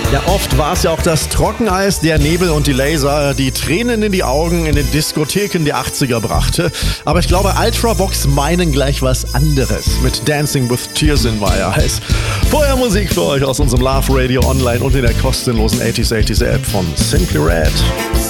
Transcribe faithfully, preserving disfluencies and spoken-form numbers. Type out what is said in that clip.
Ja, oft war es ja auch das Trockeneis, der Nebel und die Laser, die Tränen in die Augen in den Diskotheken der achtziger brachte. Aber ich glaube, Ultravox meinen gleich was anderes. Mit Dancing with Tears in My Eyes. Vorher Musik für euch aus unserem Love Radio Online und in der kostenlosen achtziger achtziger App von Simply Red.